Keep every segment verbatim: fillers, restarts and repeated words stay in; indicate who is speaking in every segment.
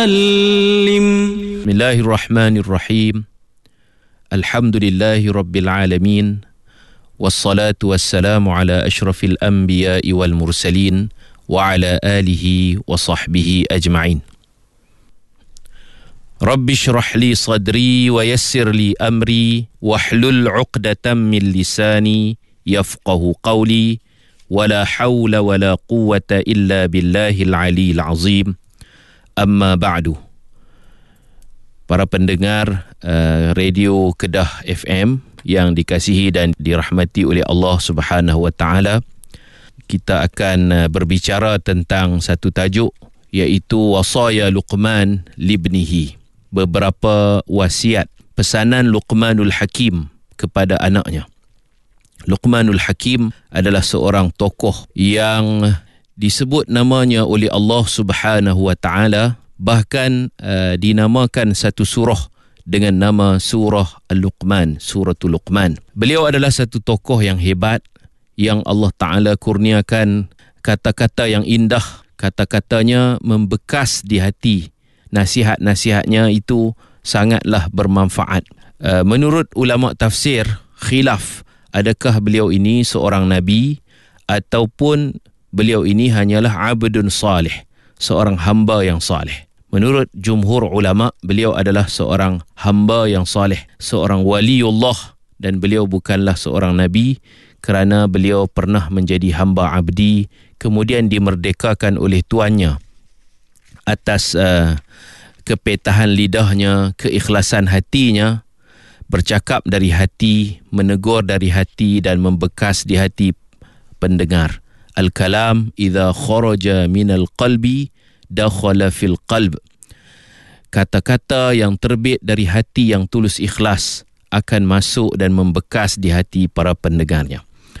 Speaker 1: Bismillahirrahmanirrahim. Alhamdulillahi rabbil alamin. Wassalatu wassalamu ala ashrafil anbiya'i wal mursalin wa ala alihi wa sahbihi ajma'in. Rabbi shrah li sadri wa yassir li amri wahlul 'uqdatam min lisani yafqahu qawli wa la hawla wa la quwwata illa billahil aliyyil azim. Amma ba'du. Para pendengar uh, Radio Kedah F M yang dikasihi dan dirahmati oleh Allah Subhanahu wa taala, kita akan uh, berbicara tentang satu tajuk, iaitu wasaya Luqman libnihi. Beberapa wasiat, pesanan Luqmanul Hakim kepada anaknya. Luqmanul Hakim adalah seorang tokoh yang disebut namanya oleh Allah Subhanahu wa taala, bahkan uh, dinamakan satu surah dengan nama surah Al-Luqman, suratul Luqman. Beliau adalah satu tokoh yang hebat, yang Allah Taala kurniakan kata-kata yang indah, kata-katanya membekas di hati. Nasihat-nasihatnya itu sangatlah bermanfaat. Uh, menurut ulama tafsir, khilaf adakah beliau ini seorang nabi ataupun beliau ini hanyalah abdun salih, seorang hamba yang salih. Menurut jumhur ulama, beliau adalah seorang hamba yang salih, seorang waliullah, dan beliau bukanlah seorang nabi kerana beliau pernah menjadi hamba abdi, kemudian dimerdekakan oleh tuannya atas uh, kepetahan lidahnya, keikhlasan hatinya, bercakap dari hati, menegur dari hati dan membekas di hati pendengar. Al-kalam idza kharaja minal qalbi dakhala fil qalb. Kata-kata yang terbit dari hati yang tulus ikhlas akan masuk dan membekas di hati para pendengarnya.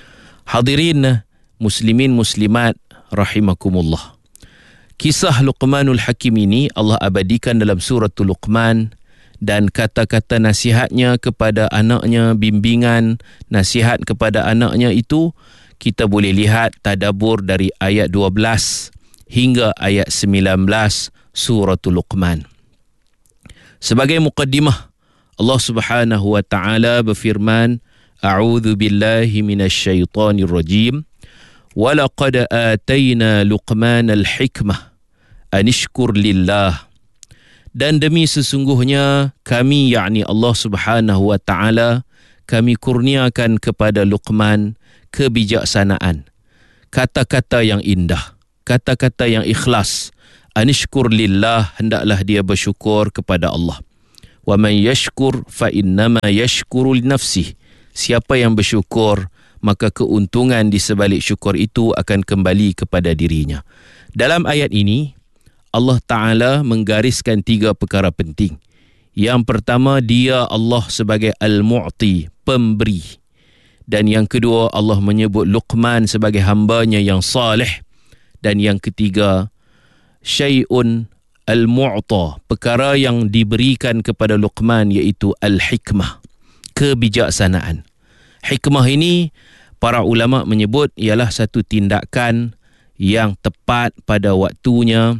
Speaker 1: Hadirin muslimin muslimat rahimakumullah. Kisah Luqmanul Hakim ini Allah abadikan dalam suratul Luqman, dan kata-kata nasihatnya kepada anaknya, bimbingan nasihat kepada anaknya itu kita boleh lihat tadabbur dari ayat dua belas hingga ayat sembilan belas suratul Luqman. Sebagai muqaddimah, Allah Subhanahu wa taala berfirman, A'udzu billahi minasy syaithanir rajim. Wa laqad atayna Luqmanal hikmah anishkur lillah. Dan demi sesungguhnya kami, yakni Allah Subhanahu wa taala, kami kurniakan kepada Luqman kebijaksanaan, kata-kata yang indah, kata-kata yang ikhlas. Anishkur lillah, hendaklah dia bersyukur kepada Allah. Wa man yashkur fa innama yashkuru li nafsihi. Siapa yang bersyukur, maka keuntungan di sebalik syukur itu akan kembali kepada dirinya. Dalam ayat ini Allah Ta'ala menggariskan tiga perkara penting. Yang pertama, dia Allah sebagai Al-Mu'ti, pemberi. Dan yang kedua, Allah menyebut Luqman sebagai hambanya yang salih. Dan yang ketiga, syai'un al-mu'ta, perkara yang diberikan kepada Luqman, iaitu al-hikmah, kebijaksanaan. Hikmah ini para ulama menyebut ialah satu tindakan yang tepat pada waktunya,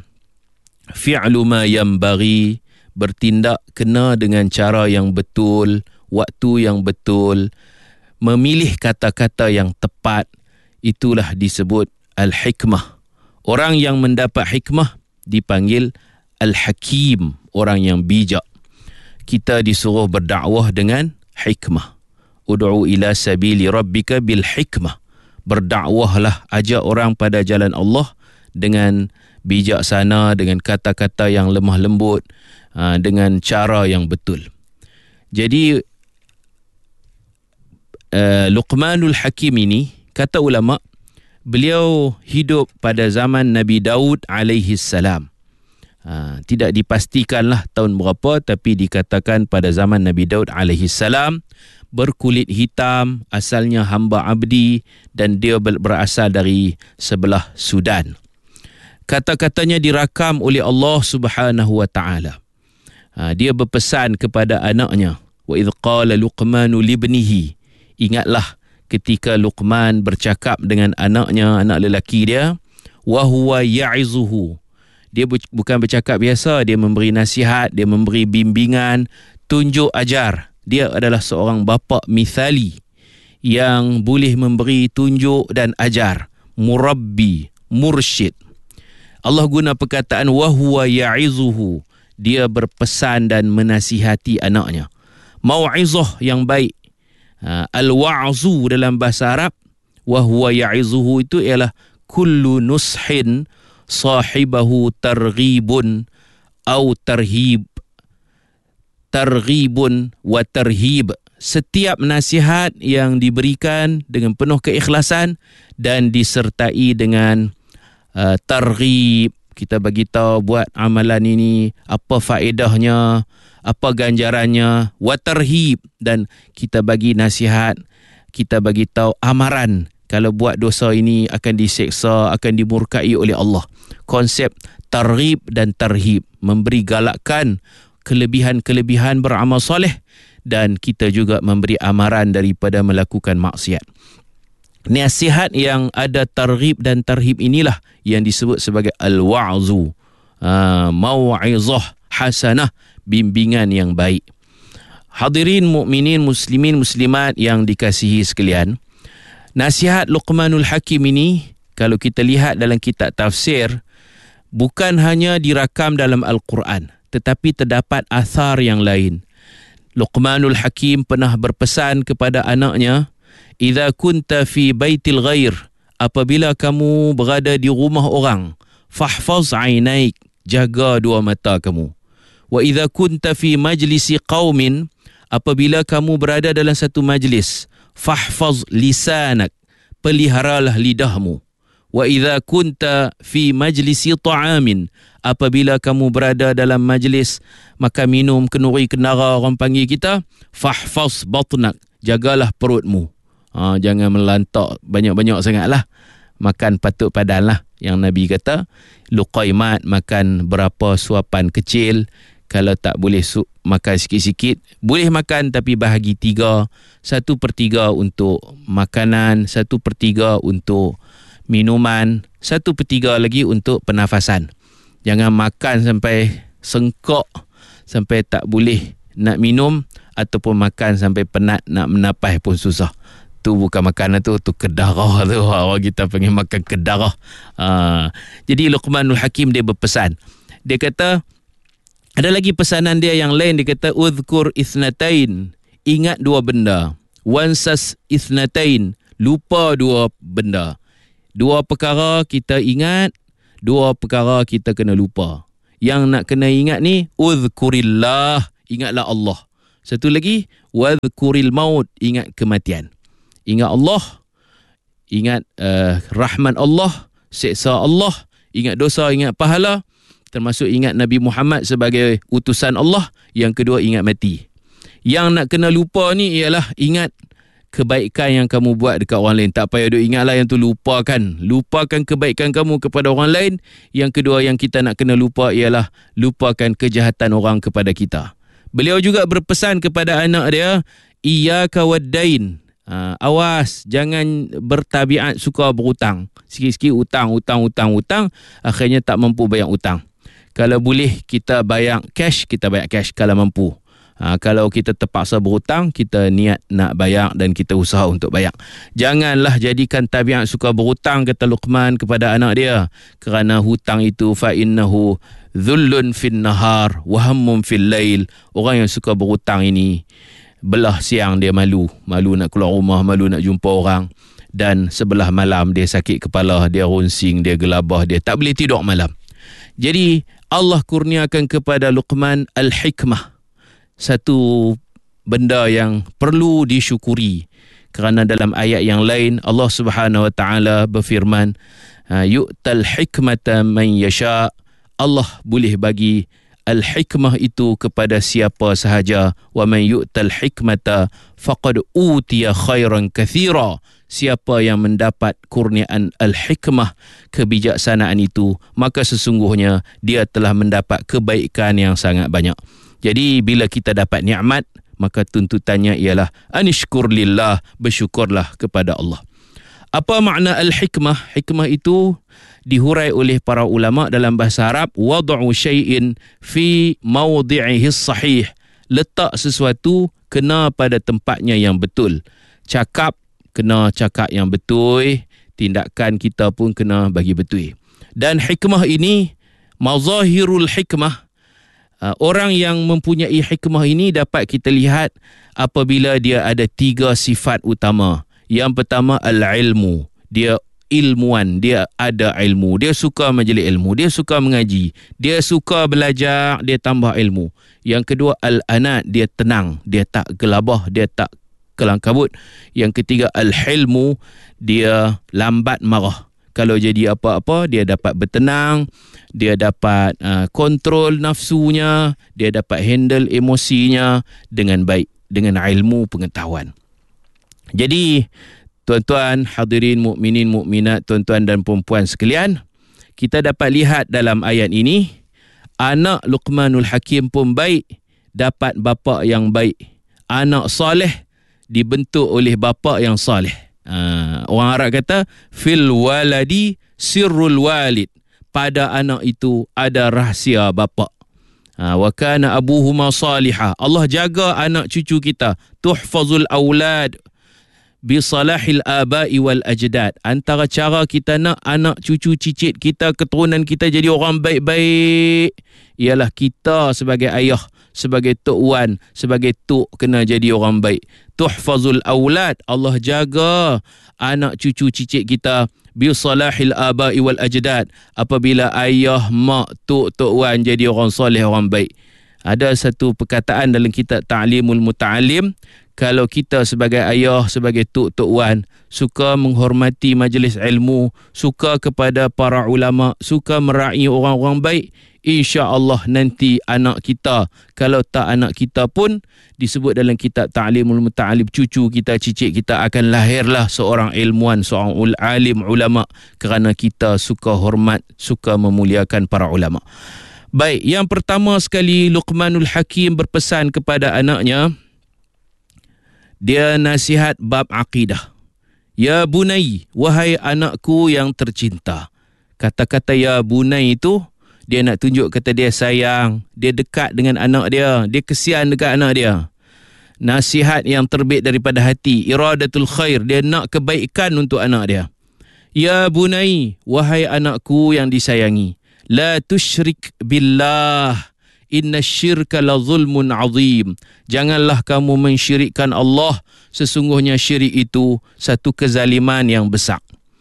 Speaker 1: fi'lu ma yanbaghi, bertindak kena dengan cara yang betul, waktu yang betul, memilih kata-kata yang tepat, itulah disebut al-hikmah. Orang yang mendapat hikmah dipanggil al-hakim, orang yang bijak. Kita disuruh berdakwah dengan hikmah. Ud'u ila sabili rabbika bil hikmah. Berdakwahlah, ajak orang pada jalan Allah dengan bijaksana, dengan kata-kata yang lemah lembut, dengan cara yang betul. Jadi uh, Luqmanul Hakim ini, kata ulama, beliau hidup pada zaman Nabi Daud alaihi salam. Ha, tidak dipastikanlah tahun berapa, tapi dikatakan pada zaman Nabi Daud alaihi salam, berkulit hitam, asalnya hamba abdi, dan dia berasal dari sebelah Sudan. Kata-katanya dirakam oleh Allah Subhanahu wa taala. Ha, dia berpesan kepada anaknya, wa idh qala Luqmanu libnihi. Ingatlah ketika Luqman bercakap dengan anaknya, anak lelaki dia, wa huwa ya'izuhu, Dia bu- bukan bercakap biasa, dia memberi nasihat, dia memberi bimbingan, tunjuk ajar. Dia adalah seorang bapa mithali yang boleh memberi tunjuk dan ajar. Murabbi, mursyid. Allah guna perkataan wahuwa ya'izuhu. Dia berpesan dan menasihati anaknya. Mau'izah yang baik. Ha, al-wa'zu dalam bahasa Arab, wahuwa ya'izuhu itu ialah kullu nushin sahibahu targhibun au tarhib. Targhibun wa tarhib. Setiap nasihat yang diberikan dengan penuh keikhlasan dan disertai dengan uh, targhib. Kita bagi tahu buat amalan ini, apa faedahnya, apa ganjarannya, wa tarhib, dan kita bagi nasihat, kita bagi tahu amaran. Kalau buat dosa ini akan diseksa, akan dimurkai oleh Allah. Konsep targhib dan tarhib, memberi galakan kelebihan-kelebihan beramal soleh, dan kita juga memberi amaran daripada melakukan maksiat. Nasihat yang ada targhib dan tarhib inilah yang disebut sebagai al-wa'zu, uh, mau'izah hasanah, bimbingan yang baik. Hadirin mukminin, muslimin, muslimat yang dikasihi sekalian, nasihat Luqmanul Hakim ini, kalau kita lihat dalam kitab tafsir, bukan hanya dirakam dalam Al-Quran, tetapi terdapat athar yang lain. Luqmanul Hakim pernah berpesan kepada anaknya, "Idza kunta fi baitil ghair," apabila kamu berada di rumah orang, "fahfaz 'ainaik," jaga dua mata kamu. "Wa idza kunta fi majlisi qaumin," apabila kamu berada dalam satu majlis, "fahfaz lisanak," peliharalah lidahmu. "Wa idza kunta fi majlisi ta'amin," apabila kamu berada dalam majlis makan minum, kenuri kenara orang panggil kita, "fahfaz batnak," jagalah perutmu. Ha, jangan melantak banyak-banyak sangatlah. Makan patut padan lah. Yang Nabi kata, luqaimat, makan berapa suapan kecil. Kalau tak boleh su- makan sikit-sikit, boleh makan tapi bahagi tiga. Satu per tiga untuk makanan, satu per tiga untuk minuman, satu per tiga lagi untuk pernafasan. Jangan makan sampai sengkok, sampai tak boleh nak minum, ataupun makan sampai penat nak menapas pun susah. Tu bukan makanan tu, tu kedarah tu. Orang kita panggil makan kedarah. Ha. Jadi Luqmanul Hakim dia berpesan. Dia kata, ada lagi pesanan dia yang lain. Dia kata, "Udhkur ithnatain," ingat dua benda. "Wansas ithnatain," lupa dua benda. Dua perkara kita ingat, dua perkara kita kena lupa. Yang nak kena ingat ni, udhkurillah, ingatlah Allah. Satu lagi, wadhkuril maut, ingat kematian. Ingat Allah, ingat uh, rahman Allah, seksa Allah, ingat dosa, ingat pahala, termasuk ingat Nabi Muhammad sebagai utusan Allah. Yang kedua, ingat mati. Yang nak kena lupa ni ialah ingat kebaikan yang kamu buat dekat orang lain. Tak payah duk ingatlah yang tu, lupakan. Lupakan kebaikan kamu kepada orang lain. Yang kedua yang kita nak kena lupa ialah lupakan kejahatan orang kepada kita. Beliau juga berpesan kepada anak dia, "Iyyaka wad-dain." Ha, awas, jangan bertabiat suka berhutang. Sikit-sikit hutang, hutang, hutang, hutang, akhirnya tak mampu bayar hutang. Kalau boleh kita bayar cash, kita bayar cash kalau mampu. Ha, kalau kita terpaksa berhutang, kita niat nak bayar dan kita usaha untuk bayar. Janganlah jadikan tabiat suka berhutang, kata Luqman kepada anak dia. Kerana hutang itu fa innahu dhullun fin nahar wa hammun fil lail. Orang yang suka berhutang ini, belah siang dia malu, malu nak keluar rumah, malu nak jumpa orang, dan sebelah malam dia sakit kepala, dia runsing, dia gelabah, dia tak boleh tidur malam. Jadi Allah kurniakan kepada Luqman al-hikmah, satu benda yang perlu disyukuri. Kerana dalam ayat yang lain Allah Subhanahu wa taala berfirman, yu'tal hikmata man yasha, Allah boleh bagi al-hikmah itu kepada siapa sahaja. Wa man yu'tal hikmata faqad utiya khairan katsira. Siapa yang mendapat kurniaan al-hikmah, kebijaksanaan itu, maka sesungguhnya dia telah mendapat kebaikan yang sangat banyak. Jadi bila kita dapat nikmat, maka tuntutannya ialah anishkur lillah, bersyukurlah kepada Allah. Apa makna al-hikmah? Hikmah itu dihurai oleh para ulama dalam bahasa Arab, wad'u syai'in fi mawdi'ihi sahih. Letak sesuatu kena pada tempatnya yang betul. Cakap kena cakap yang betul, tindakan kita pun kena bagi betul. Dan hikmah ini, mazahirul hikmah, uh, orang yang mempunyai hikmah ini dapat kita lihat apabila dia ada tiga sifat utama. Yang pertama, al-ilmu. Dia ilmuwan, dia ada ilmu, dia suka majlis ilmu, dia suka mengaji, dia suka belajar, dia tambah ilmu. Yang kedua, al-anat, dia tenang, dia tak gelabah, dia tak kelang kabut. Yang ketiga, al-hilmu, dia lambat marah. Kalau jadi apa-apa, dia dapat bertenang, dia dapat uh, kontrol nafsunya, dia dapat handle emosinya dengan baik, dengan ilmu pengetahuan. Jadi, tuan-tuan, hadirin mukminin mukminat, tuan-tuan dan perempuan sekalian, kita dapat lihat dalam ayat ini, anak Luqmanul Hakim pun baik, dapat bapa yang baik. Anak soleh dibentuk oleh bapa yang soleh. Ha, orang Arab kata, fil waladi sirrul walid. Pada anak itu ada rahsia bapa. Ha, wa kana abuhuma salihah. Allah jaga anak cucu kita. Tuhfazul aulad bisalahil abai wal ajdad. Antara cara kita nak anak cucu cicit kita, keturunan kita jadi orang baik-baik, ialah kita sebagai ayah, sebagai tok wan, sebagai tok kena jadi orang baik. Tuhfazul aulad, Allah jaga anak cucu cicit kita bisalahil abai wal ajdad. Apabila ayah, mak, tok, tok wan jadi orang soleh, orang baik. Ada satu perkataan dalam kitab Ta'limul Muta'alim, kalau kita sebagai ayah, sebagai tok, tok wan, suka menghormati majlis ilmu, suka kepada para ulama, suka meraih orang-orang baik, insya-Allah nanti anak kita, kalau tak anak kita pun, disebut dalam kitab Ta'limul Muta'alim, cucu kita, cicit kita akan lahirlah seorang ilmuwan, seorang alim ulama, kerana kita suka hormat, suka memuliakan para ulama. Baik, yang pertama sekali Luqmanul Hakim berpesan kepada anaknya, dia nasihat bab akidah. Ya bunai, wahai anakku yang tercinta. Kata-kata ya bunai itu, dia nak tunjuk kata dia sayang, dia dekat dengan anak dia, dia kesian dekat anak dia. Nasihat yang terbit daripada hati, iradatul khair, dia nak kebaikan untuk anak dia. Ya bunai, wahai anakku yang disayangi, la tusyrik billah, inna syirka la zulmun azim. Janganlah kamu mensyirikkan Allah, sesungguhnya syirik itu satu kezaliman yang besar.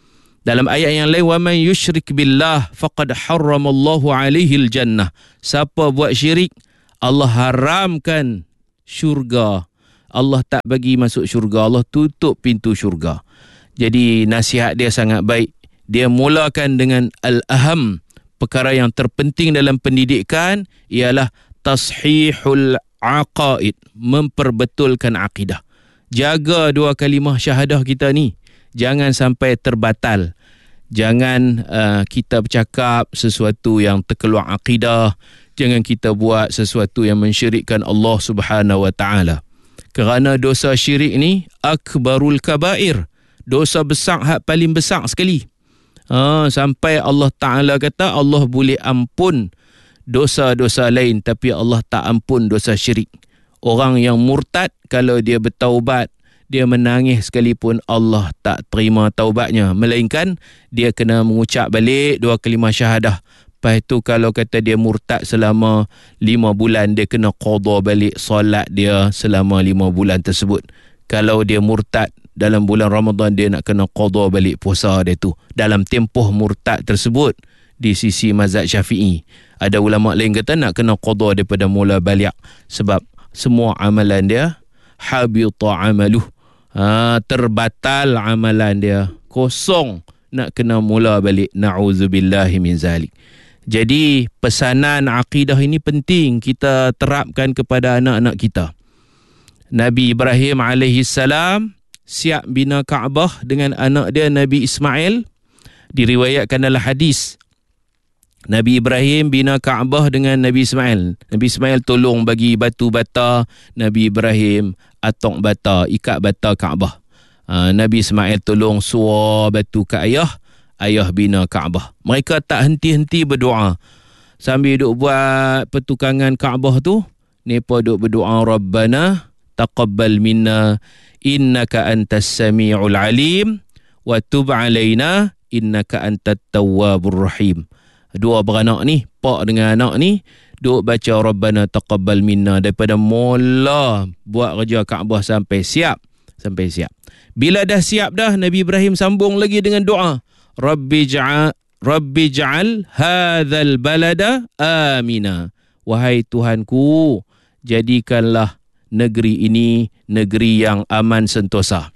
Speaker 1: Dalam ayat yang lain, wa man yusyrik billah faqad harramallahu alaihi aljannah. Siapa buat syirik, Allah haramkan syurga. Allah tak bagi masuk syurga, Allah tutup pintu syurga. Jadi nasihat dia sangat baik. Dia mulakan dengan al-aham. Perkara yang terpenting dalam pendidikan ialah tashihul aqaid, memperbetulkan akidah. Jaga dua kalimah syahadah kita ni, jangan sampai terbatal. Jangan uh, kita bercakap sesuatu yang terkeluar akidah, jangan kita buat sesuatu yang mensyirikkan Allah Subhanahu wa taala. Kerana dosa syirik ni akbarul kabair, dosa besar, hak paling besar sekali. Ha, sampai Allah Ta'ala kata Allah boleh ampun dosa-dosa lain, tapi Allah tak ampun dosa syirik. Orang yang murtad, kalau dia bertaubat, dia menangis sekalipun, Allah tak terima taubatnya, melainkan dia kena mengucap balik dua kalimah syahadah. Lepas tu kalau kata dia murtad selama lima bulan, dia kena qada balik solat dia selama lima bulan tersebut. Kalau dia murtad dalam bulan Ramadan, dia nak kena qada balik puasa dia tu dalam tempoh murtad tersebut. Di sisi mazhab Syafi'i, ada ulama lain kata nak kena qada daripada mula balik, sebab semua amalan dia habita amaluh, ha, terbatal amalan dia, kosong, nak kena mula balik. Na'udzubillahi min zalik. Jadi pesanan akidah ini penting kita terapkan kepada anak-anak kita. Nabi Ibrahim alaihi salam siap bina Kaabah dengan anak dia Nabi Ismail. Diriwayatkan dalam hadis, Nabi Ibrahim bina Kaabah dengan Nabi Ismail. Nabi Ismail tolong bagi batu bata, Nabi Ibrahim atok bata, ikat bata Kaabah. Ha, Nabi Ismail tolong suar batu ke ayah, ayah bina Kaabah. Mereka tak henti-henti berdoa. Sambil duk buat pertukangan Kaabah tu, mereka duk berdoa, Rabbana taqabbal minna innaka antas sami'ul alim wa tub alaina innaka antat tawwabur rahim. Dua beranak ni, pak dengan anak ni, duk baca Rabbana taqabbal minna daripada mula buat kerja Kaabah sampai siap. Sampai siap. Bila dah siap dah, Nabi Ibrahim sambung lagi dengan doa. Rabbi ja'al Rabbi ja'al hadzal balada amina. Wahai Tuhanku, jadikanlah negeri ini negeri yang aman sentosa.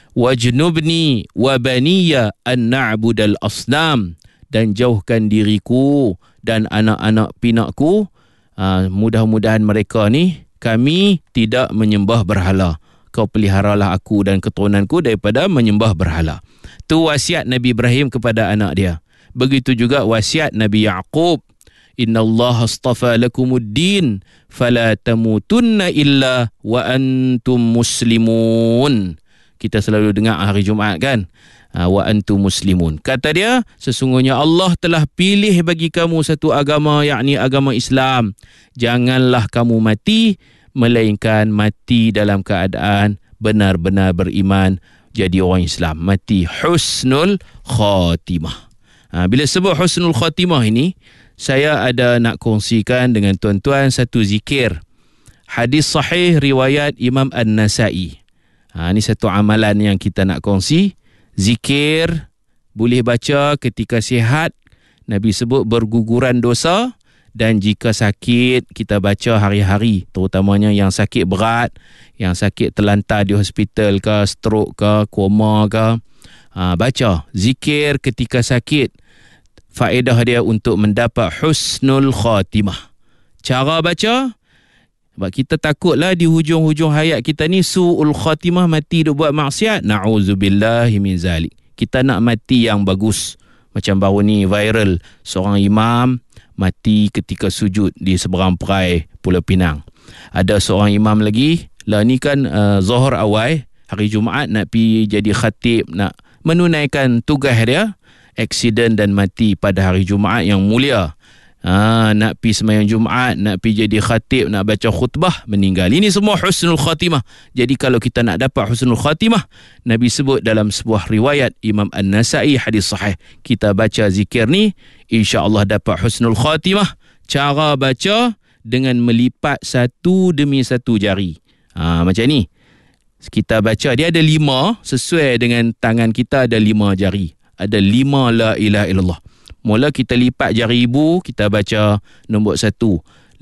Speaker 1: Wajnubni wa baniya an na'budal asnam. Dan jauhkan diriku dan anak-anak pinakku. Uh, mudah-mudahan mereka ni, kami tidak menyembah berhala. Kau peliharalah aku dan keturunanku daripada menyembah berhala. Tu wasiat Nabi Ibrahim kepada anak dia. Begitu juga wasiat Nabi Yaqub. Inna Allah astafa lakumuddin fala tamutunna illa wa antum muslimun. Kita selalu dengar hari Jumaat kan? Wa antum muslimun. Kata dia, sesungguhnya Allah telah pilih bagi kamu satu agama, yakni agama Islam. Janganlah kamu mati, melainkan mati dalam keadaan benar-benar beriman, jadi orang Islam. Mati husnul khatimah. Ha, bila sebut husnul khatimah ini, saya ada nak kongsikan dengan tuan-tuan satu zikir. Hadis sahih riwayat Imam An-Nasai. Ha, ini satu amalan yang kita nak kongsi. Zikir boleh baca ketika sihat. Nabi sebut berguguran dosa. Dan jika sakit, kita baca hari-hari. Terutamanya yang sakit berat, yang sakit terlantar di hospital ke, stroke ke, koma ke. Ha, baca zikir ketika sakit. Faedah dia untuk mendapat husnul khatimah. Cara baca, sebab kita takutlah di hujung-hujung hayat kita ni su'ul khatimah, mati duk buat maksiat. Na'udzubillahi min zalik. Kita nak mati yang bagus. Macam baru ni viral, seorang imam mati ketika sujud di seberang perai Pulau Pinang. Ada seorang imam lagi, lah ni kan uh, Zuhur awal, hari Jumaat nak pergi jadi khatib, nak menunaikan tugas dia, aksiden dan mati pada hari Jumaat yang mulia. Ha, nak pergi sembahyang Jumaat, nak pergi jadi khatib, nak baca khutbah, meninggal. Ini semua husnul khatimah. Jadi kalau kita nak dapat husnul khatimah, Nabi sebut dalam sebuah riwayat Imam An-Nasai, hadis sahih, kita baca zikir ni, insya-Allah dapat husnul khatimah. Cara baca dengan melipat satu demi satu jari. Ha, macam ni. Kita baca, dia ada lima, sesuai dengan tangan kita ada lima jari. Ada lima la ilaha illallah. Mula kita lipat jari ibu, kita baca nombor satu.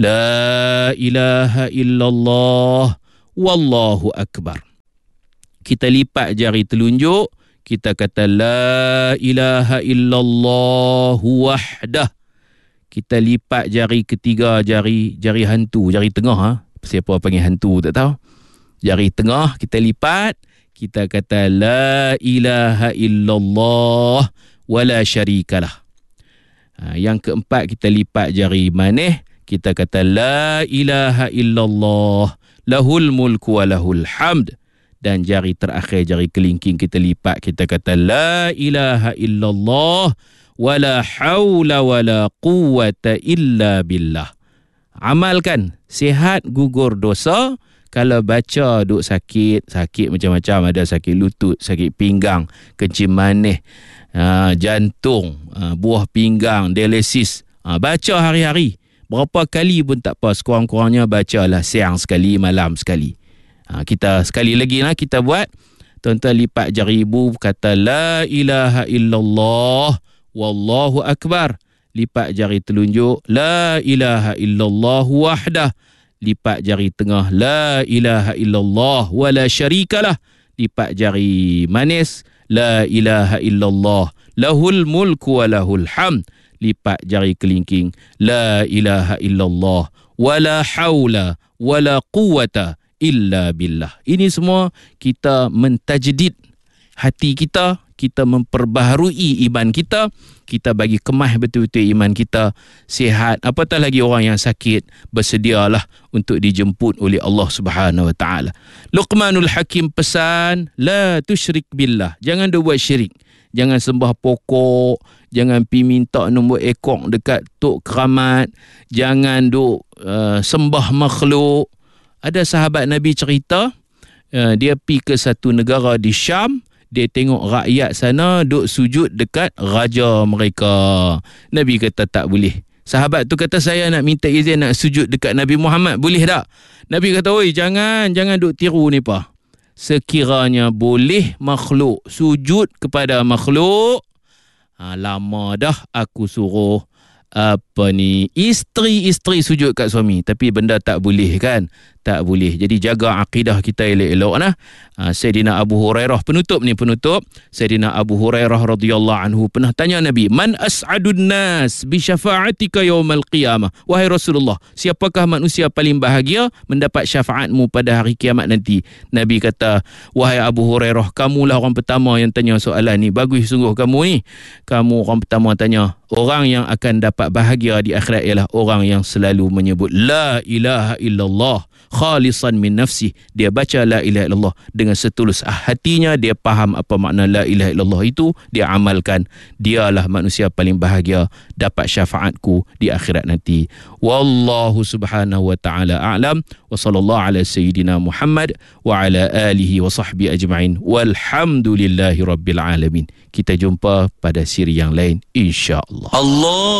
Speaker 1: La ilaha illallah wallahu akbar. Kita lipat jari telunjuk, kita kata la ilaha illallah wahdah. Kita lipat jari ketiga, jari jari hantu, jari tengah. Ha? Siapa panggil hantu tak tahu. Jari tengah kita lipat, kita kata la ilaha illallah wala syarikalah. Ha, yang keempat, kita lipat jari manis, kita kata la ilaha illallah lahul mulku wa lahul hamd. Dan jari terakhir, jari kelingking, kita lipat, kita kata la ilaha illallah wala hawla wala quwwata illa billah. Amalkan, sihat gugur dosa. Kalau baca duk sakit, sakit macam-macam, ada sakit lutut, sakit pinggang, kencing manis, Ha, jantung, ha, buah pinggang, dialisis. Ha, baca hari-hari. Berapa kali pun tak apa. Sekurang-kurangnya bacalah siang sekali, malam sekali. Ha, kita sekali lagi lah kita buat. Tuan-tuan lipat jari ibu, kata la ilaha illallah wallahu akbar. Lipat jari telunjuk, la ilaha illallah wahdah. Lipat jari tengah, la ilaha illallah wala syarikalah. Lipat jari manis, la ilaha illallah lahul mulku wa lahul hamd. Lipat jari kelingking, la ilaha illallah wala haula wala quwwata illa billah. Ini semua kita mentajdid hati kita, kita memperbaharui iman kita, kita bagi kemas betul-betul iman kita, sihat, apatah lagi orang yang sakit, bersedialah untuk dijemput oleh Allah Subhanahu Wa Taala. Luqmanul Hakim pesan, la tusyrik billah, jangan duk buat syirik. Jangan sembah pokok, jangan pi minta nombor ekor dekat tok keramat, jangan duk uh, sembah makhluk. Ada sahabat Nabi cerita, uh, dia pi ke satu negara di Syam, dia tengok rakyat sana duk sujud dekat raja mereka. Nabi kata tak boleh. Sahabat tu kata, saya nak minta izin nak sujud dekat Nabi Muhammad, boleh tak? Nabi kata, oi jangan, jangan duk tiru ni pa. Sekiranya boleh makhluk sujud kepada makhluk, ha, lama dah aku suruh apa ni isteri-isteri sujud kat suami, tapi benda tak boleh kan, tak boleh. Jadi jaga akidah kita elok-elok nah. Ha, Sayyidina Abu Hurairah, penutup ni penutup Sayyidina Abu Hurairah radhiyallahu anhu pernah tanya Nabi, man as'adun nas bi syafa'atika yaumal qiyamah, wahai Rasulullah, siapakah manusia paling bahagia mendapat syafaatmu pada hari kiamat nanti? Nabi kata, wahai Abu Hurairah, kamulah orang pertama yang tanya soalan ni. Bagus sungguh kamu ni, kamu orang pertama tanya. Orang yang akan dapat bahagia di akhirat ialah orang yang selalu menyebut la ilaha illallah khalisan min nafsi. Dia baca la ilaha illallah dengan setulus hatinya, dia faham apa makna la ilaha illallah itu, dia amalkan. Dialah manusia paling bahagia dapat syafaatku di akhirat nanti. Wallahu subhanahu wa ta'ala a'lam, wa sallallahu ala sayyidina Muhammad wa ala alihi wa sahbihi ajma'in, walhamdulillahi rabbil alamin. Kita jumpa pada siri yang lain insya-Allah. Allah